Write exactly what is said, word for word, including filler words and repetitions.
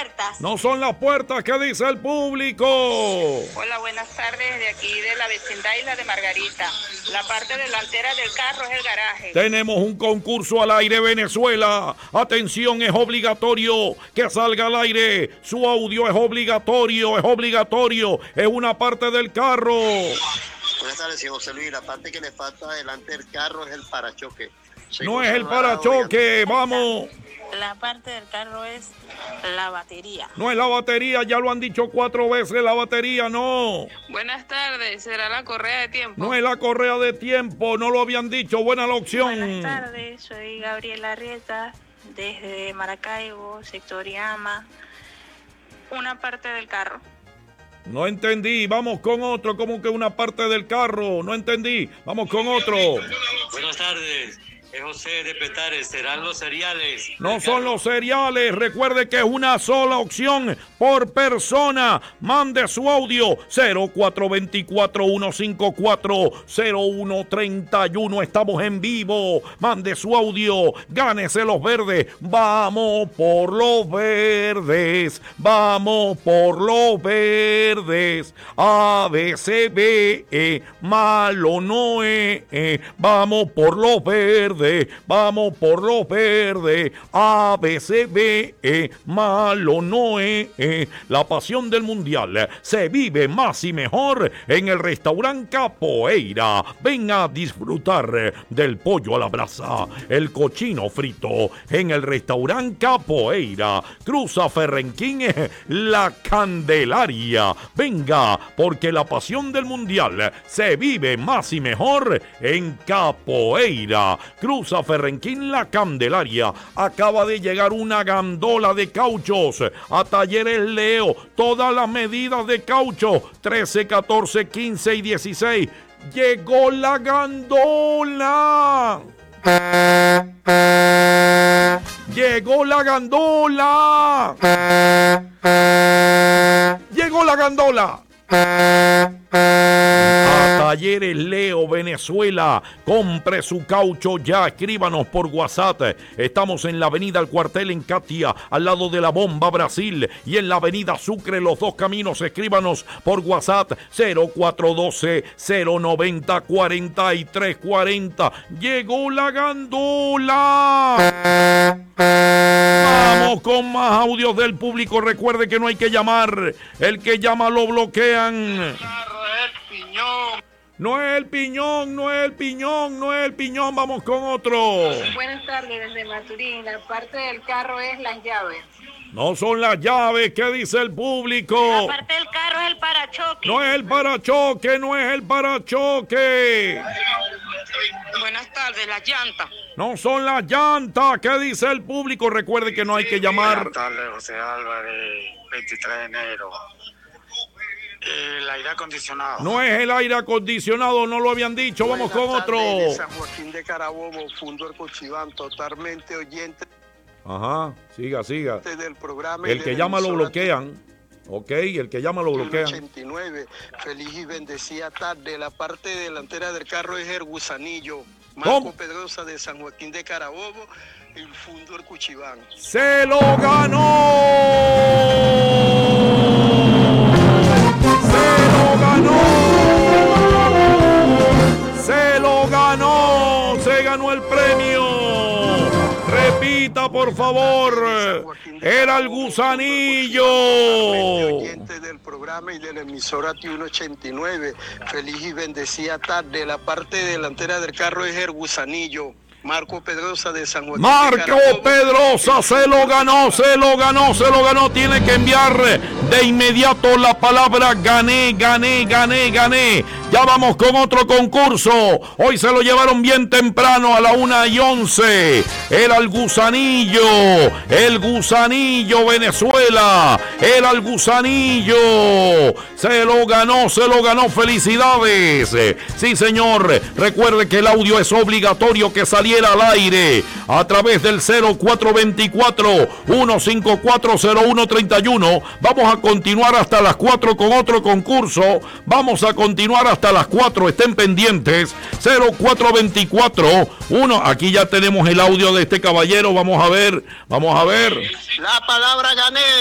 puertas. No son las puertas, ¿qué dice el público? Hola, buenas tardes, de aquí de la vecindad Isla de Margarita. La parte delantera del carro es el garaje. Tenemos un concurso al aire, Venezuela. Atención, es obligatorio que salga al aire. Su audio es obligatorio, es obligatorio. Es una parte del carro. Buenas tardes, señor José Luis. La parte que le falta delante del carro es el parachoque. Soy No José es el Alvarado, parachoque, vamos. La parte del carro es la batería. No es la batería, ya lo han dicho cuatro veces, la batería no. Buenas tardes, ¿será la correa de tiempo? No es la correa de tiempo, no lo habían dicho, buena la opción. Buenas tardes, soy Gabriela Arrieta, desde Maracaibo, sector Iama. Una parte del carro. No entendí, vamos con otro, como que una parte del carro, no entendí, vamos con otro. Buenas tardes, es José de Petare, ¿serán los cereales? No son los cereales, recuerde que es una sola opción por persona. Mande su audio cero cuatro dos cuatro, uno cinco cuatro, cero uno tres uno, estamos en vivo. Mande su audio, gánese los verdes. Vamos por los verdes, vamos por los verdes. A, B, C, B, E, malo no es. E. Vamos por los verdes. Vamos por los verdes. A, B, C, B, E, malo no es. E. La pasión del mundial se vive más y mejor en el restaurante Capoeira. Ven a disfrutar del pollo a la brasa, el cochino frito en el restaurante Capoeira. Cruza Ferrenquín, La Candelaria. Venga, porque la pasión del mundial se vive más y mejor en Capoeira. Cruza Ferrenquín, La Candelaria. Acaba de llegar una gandola de cauchos a Talleres Leo. Todas las medidas de caucho, trece, catorce, quince y dieciséis. Llegó la gandola. Llegó la gandola. Llegó la gandola. A Talleres Leo, Venezuela. Compre su caucho ya. Escríbanos por WhatsApp. Estamos en la avenida El Cuartel en Catia, al lado de la Bomba Brasil, y en la avenida Sucre, Los Dos Caminos. Escríbanos por WhatsApp cero cuatro uno dos, cero nueve cero, cuatro tres cuatro cero. Llegó la gandola. Vamos con más audios del público. Recuerde que no hay que llamar. El que llama lo bloquean. No es el piñón, no es el piñón, no es el piñón. Vamos con otro. Buenas tardes, desde Maturín. La parte del carro es las llaves. No son las llaves, ¿qué dice el público? La parte del carro es el parachoque. No es el parachoque, no es el parachoque. Buenas tardes, las llantas. No son las llantas, ¿qué dice el público? Recuerde que no hay que llamar. Buenas tardes, José Álvarez, veintitrés de enero. El aire acondicionado. No es el aire acondicionado, no lo habían dicho. Vamos con otro. De San Joaquín de Carabobo, Fundo El Cochibán, totalmente oyente. Ajá, siga, siga. Del programa El que llama lo bloquean. Ok, el que llama lo bloquean. ochenta y nueve, feliz y bendecida tarde. La parte delantera del carro es el gusanillo. Marco ¿Cómo? Pedrosa de San Joaquín de Carabobo, el Fundo El Cuchibán. ¡Se lo ganó! ¡Se lo ganó! ¡Se lo ganó! ¡Se ganó el premio! Repita, por favor. Era el gusanillo. Oyente del programa y de la emisora T uno ochenta y nueve. Feliz y bendecida tarde. La parte delantera del carro es el gusanillo. Marco Pedrosa de San Joaquín. Marco Pedrosa se lo ganó, se lo ganó, se lo ganó. Tiene que enviar de inmediato la palabra gané, gané, gané, gané. Ya vamos con otro concurso. Hoy se lo llevaron bien temprano a la una y once. Era el gusanillo, el gusanillo Venezuela. Era el gusanillo. Se lo ganó, se lo ganó. Felicidades. Sí, señor. Recuerde que el audio es obligatorio que saliera al aire a través del cero cuatro dos cuatro, uno cinco cuatro, cero uno tres uno. Vamos a continuar hasta las cuatro con otro concurso. Vamos a continuar hasta las cuatro. Estén pendientes. cero cuatro dos cuatro, uno. Aquí ya tenemos el audio de este caballero. Vamos a ver, vamos a ver. La palabra gané.